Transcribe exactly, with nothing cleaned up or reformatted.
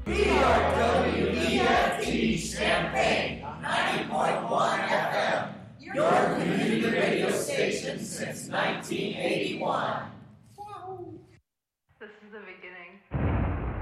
We are W E F T Champaign, ninety point one F M, your community radio station since nineteen eighty-one. This is the beginning.